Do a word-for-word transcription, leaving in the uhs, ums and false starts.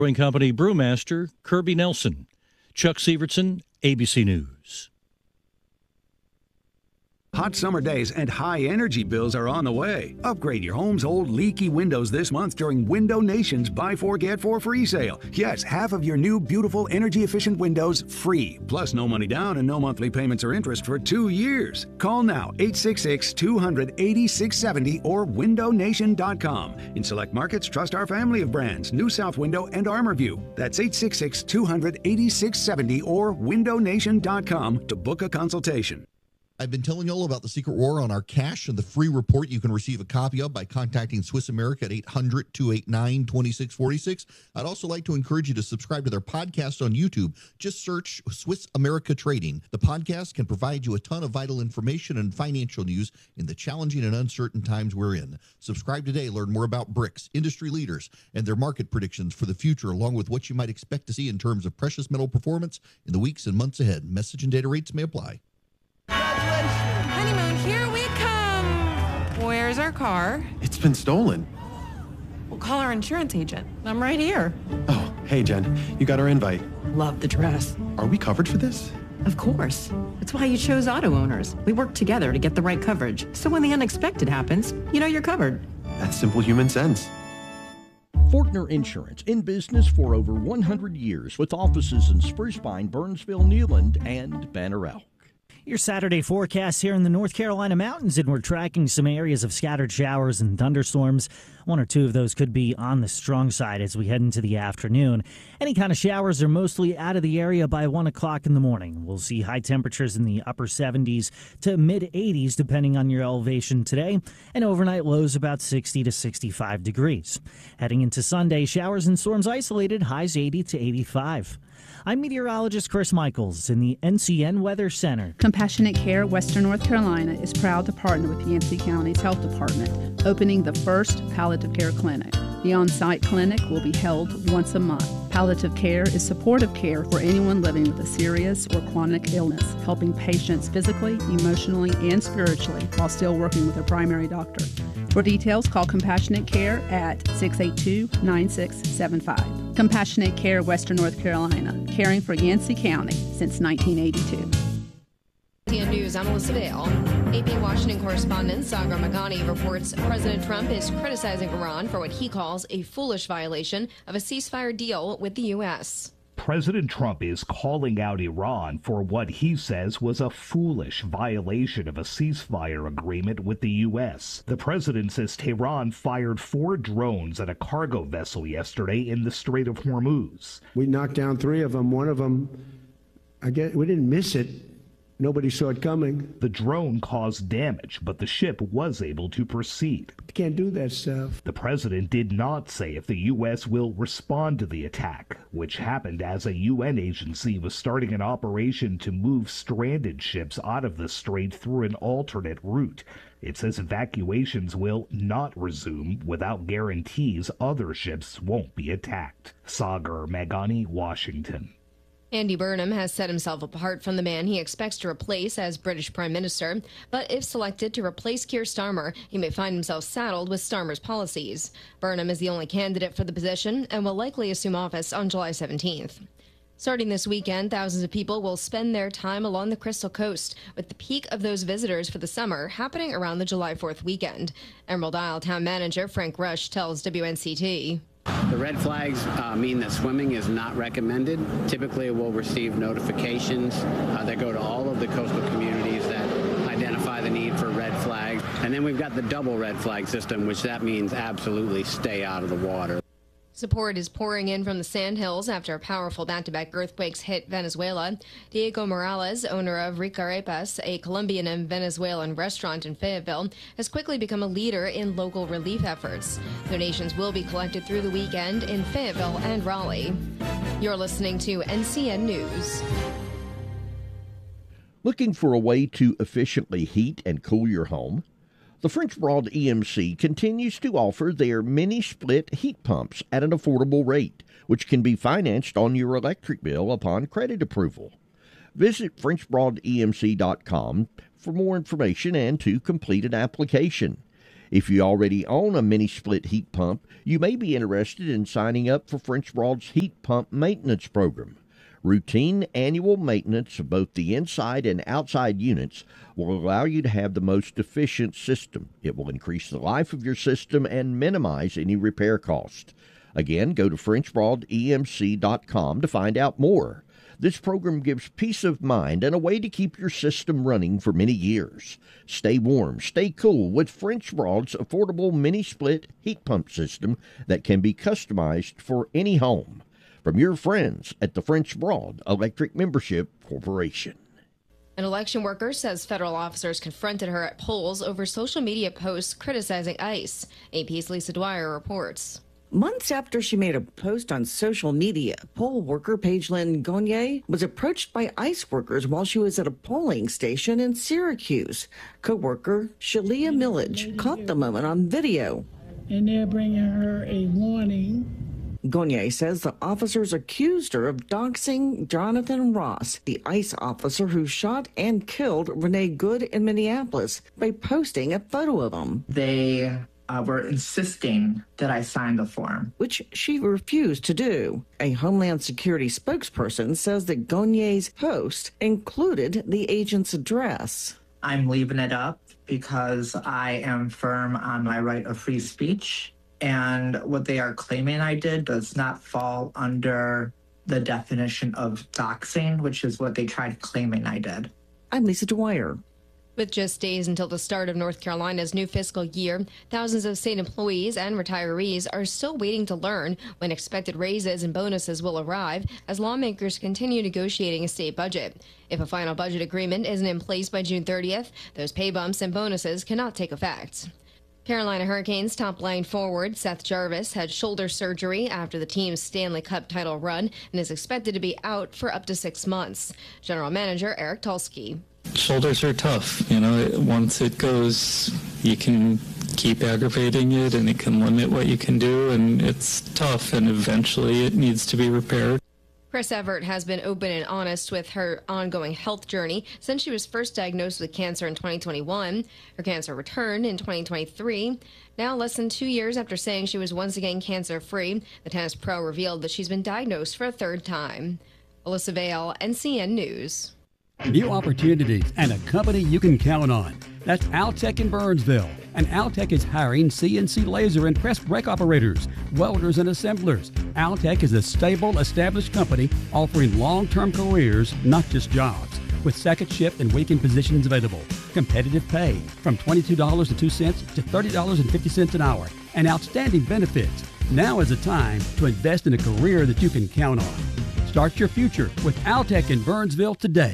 Brewing Company Brewmaster Kirby Nelson. Chuck Sievertson, A B C News. Hot summer days and high energy bills are on the way. Upgrade your home's old leaky windows this month during Window Nation's Buy Four Get Four free sale. Yes, half of your new beautiful energy efficient windows free. Plus no money down and no monthly payments or interest for two years. Call now eight six six, two hundred, eighty-six seventy or window nation dot com. In select markets, trust our family of brands, New South Window and ArmorView. That's eight six six, two hundred, eighty-six seventy or window nation dot com to book a consultation. I've been telling you all about the Secret War on our cash and the free report you can receive a copy of by contacting Swiss America at eight hundred, two eight nine, two six four six. I'd also like to encourage you to subscribe to their podcast on YouTube. Just search Swiss America Trading. The podcast can provide you a ton of vital information and financial news in the challenging and uncertain times we're in. Subscribe today. Learn more about BRICS, industry leaders, and their market predictions for the future, along with what you might expect to see in terms of precious metal performance in the weeks and months ahead. Message and data rates may apply. Honeymoon, here we come. Where's our car? It's been stolen. We'll call our insurance agent. I'm right here. Oh, hey, Jen. You got our invite. Love the dress. Are we covered for this? Of course. That's why you chose Auto Owners. We work together to get the right coverage. So when the unexpected happens, you know you're covered. That's simple human sense. Fortner Insurance, in business for over one hundred years with offices in Spruce Pine, Burnsville, Newland, and Banner Elk. Your Saturday forecast here in the North Carolina mountains, and we're tracking some areas of scattered showers and thunderstorms. One or two of those could be on the strong side as we head into the afternoon. Any kind of showers are mostly out of the area by one o'clock in the morning. We'll see high temperatures in the upper seventies to mid eighties depending on your elevation today, and overnight lows about sixty to sixty-five degrees. Heading into Sunday, showers and storms isolated, highs eighty to eighty-five. I'm meteorologist Chris Michaels in the N C N Weather Center. Compassionate Care Western North Carolina is proud to partner with Yancey County's Health Department, opening the first palliative care clinic. The on-site clinic will be held once a month. Palliative care is supportive care for anyone living with a serious or chronic illness, helping patients physically, emotionally, and spiritually while still working with their primary doctor. For details, call Compassionate Care at six eight two, nine six seven five. Compassionate Care Western North Carolina, caring for Yancey County since nineteen eighty-two. N C N News, I'm Alyssa Dale. A P Washington correspondent Sagar Meghani reports President Trump is criticizing Iran for what he calls a foolish violation of a ceasefire deal with the U S President Trump is calling out Iran for what he says was a foolish violation of a ceasefire agreement with the U S. The president says Tehran fired four drones at a cargo vessel yesterday in the Strait of Hormuz. We knocked down three of them. One of them, I guess, we didn't miss it. Nobody saw it coming. The drone caused damage, but the ship was able to proceed. You can't do that stuff. The president did not say if the U S will respond to the attack, which happened as a U N agency was starting an operation to move stranded ships out of the strait through an alternate route. It says evacuations will not resume without guarantees other ships won't be attacked. Sagar Meghani, Washington. Andy Burnham has set himself apart from the man he expects to replace as British Prime Minister, but if selected to replace Keir Starmer, he may find himself saddled with Starmer's policies. Burnham is the only candidate for the position and will likely assume office on July seventeenth. Starting this weekend, thousands of people will spend their time along the Crystal Coast, with the peak of those visitors for the summer happening around the July fourth weekend. Emerald Isle Town Manager Frank Rush tells W N C T. The red flags uh, mean that swimming is not recommended. Typically, we'll receive notifications uh, that go to all of the coastal communities that identify the need for red flags. And then we've got the double red flag system, which that means absolutely stay out of the water. Support is pouring in from the Sandhills after powerful back-to-back earthquakes hit Venezuela. Diego Morales, owner of Ricarepas, a Colombian and Venezuelan restaurant in Fayetteville, has quickly become a leader in local relief efforts. Donations will be collected through the weekend in Fayetteville and Raleigh. You're listening to N C N News. Looking for a way to efficiently heat and cool your home? The French Broad E M C continues to offer their mini-split heat pumps at an affordable rate, which can be financed on your electric bill upon credit approval. Visit French Broad E M C dot com for more information and to complete an application. If you already own a mini split heat pump, you may be interested in signing up for French Broad's heat pump maintenance program. Routine annual maintenance of both the inside and outside units will allow you to have the most efficient system. It will increase the life of your system and minimize any repair cost. Again, go to French Broad E M C dot com to find out more. This program gives peace of mind and a way to keep your system running for many years. Stay warm, stay cool with French Broad's affordable mini-split heat pump system that can be customized for any home. From your friends at the French Broad Electric Membership Corporation. An election worker says federal officers confronted her at polls over social media posts criticizing ICE. A P's Lisa Dwyer reports. Months after she made a post on social media, poll worker Paige-Lynn Gagne was approached by ICE workers while she was at a polling station in Syracuse. Co-worker Shalia Millage caught the moment on video. And they're bringing her a warning. Gagne says the officers accused her of doxing Jonathan Ross, the ICE officer who shot and killed Renee Good in Minneapolis, by posting a photo of him. They Uh, were insisting that I sign the form, which she refused to do. A Homeland Security spokesperson says that Gagne's post included the agent's address. I'm leaving it up because I am firm on my right of free speech, and what they are claiming I did does not fall under the definition of doxing, which is what they tried claiming I did. I'm Lisa Dwyer. With just days until the start of North Carolina's new fiscal year, thousands of state employees and retirees are still waiting to learn when expected raises and bonuses will arrive as lawmakers continue negotiating a state budget. If a final budget agreement isn't in place by June thirtieth, those pay bumps and bonuses cannot take effect. Carolina Hurricanes top-line forward Seth Jarvis had shoulder surgery after the team's Stanley Cup title run and is expected to be out for up to six months. General Manager Eric Tulsky. Shoulders are tough. You know, once it goes, you can keep aggravating it and it can limit what you can do, and it's tough, and eventually it needs to be repaired. Chris Evert has been open and honest with her ongoing health journey since she was first diagnosed with cancer in twenty twenty-one. Her cancer returned in twenty twenty-three. Now, less than two years after saying she was once again cancer-free, the tennis pro revealed that she's been diagnosed for a third time. Alyssa Vale, N C N News. New opportunities and a company you can count on. That's Altec in Burnsville. And Altec is hiring C N C laser and press brake operators, welders, and assemblers. Altec is a stable, established company offering long-term careers, not just jobs. With second shift and weekend positions available. Competitive pay from twenty-two dollars and two cents to thirty dollars and fifty cents an hour. And outstanding benefits. Now is the time to invest in a career that you can count on. Start your future with Altec in Burnsville today.